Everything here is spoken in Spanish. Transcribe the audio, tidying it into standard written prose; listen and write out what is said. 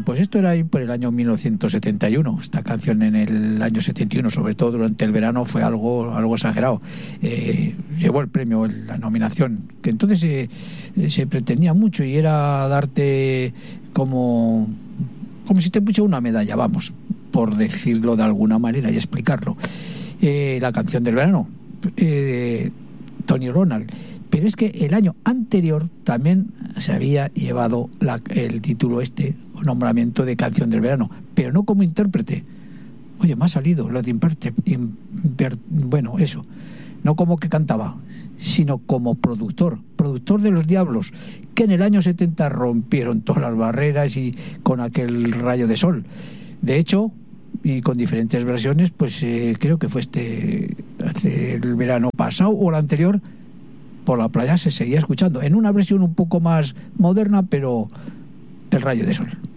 pues esto era ahí por el año 1971. Esta canción en el año 71, sobre todo durante el verano, fue algo exagerado. Llevó el premio, la nominación, que entonces se pretendía mucho y era darte como si te pusiera una medalla, vamos, por decirlo de alguna manera y explicarlo. La canción del verano, Tony Ronald. Pero es que el año anterior también se había llevado el título o nombramiento de canción del verano, pero no como intérprete. Oye, me ha salido lo de bueno, eso. No como que cantaba, sino como productor de Los Diablos, que en el año 70 rompieron todas las barreras y con aquel Rayo de Sol. De hecho, y con diferentes versiones, pues creo que fue el verano pasado o el anterior, por la playa se seguía escuchando, en una versión un poco más moderna, pero el Rayo de Sol.